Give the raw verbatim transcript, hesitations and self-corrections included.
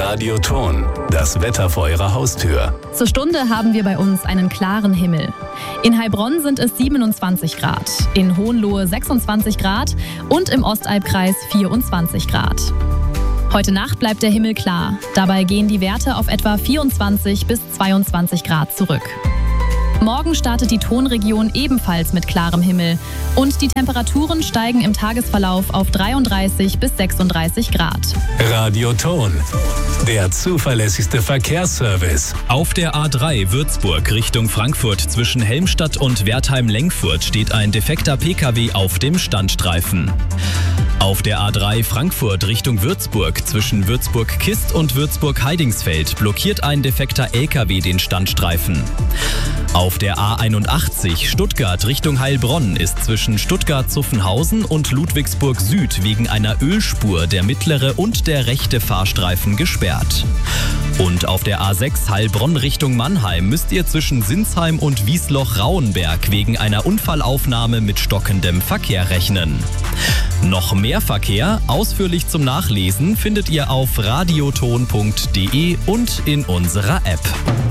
Radioton, das Wetter vor Ihrer Haustür. Zur Stunde haben wir bei uns einen klaren Himmel. In Heilbronn sind es siebenundzwanzig Grad, in Hohenlohe sechsundzwanzig Grad und im Ostalbkreis vierundzwanzig Grad. Heute Nacht bleibt der Himmel klar. Dabei gehen die Werte auf etwa vierundzwanzig bis zweiundzwanzig Grad zurück. Morgen startet die Tonregion ebenfalls mit klarem Himmel und die Temperaturen steigen im Tagesverlauf auf dreiunddreißig bis sechsunddreißig Grad. Radioton, der zuverlässigste Verkehrsservice. Auf der A drei Würzburg Richtung Frankfurt zwischen Helmstadt und Wertheim-Lengfurt steht ein defekter P K W auf dem Standstreifen. Auf der A drei Frankfurt Richtung Würzburg zwischen Würzburg-Kist und Würzburg-Heidingsfeld blockiert ein defekter L K W den Standstreifen. Auf der A einundachtzig Stuttgart Richtung Heilbronn ist zwischen Stuttgart-Zuffenhausen und Ludwigsburg Süd wegen einer Ölspur der mittlere und der rechte Fahrstreifen gesperrt. Und auf der A sechs Heilbronn Richtung Mannheim müsst ihr zwischen Sinsheim und Wiesloch-Rauenberg wegen einer Unfallaufnahme mit stockendem Verkehr rechnen. Noch mehr Verkehr, ausführlich zum Nachlesen, findet ihr auf radioton punkt de und in unserer App.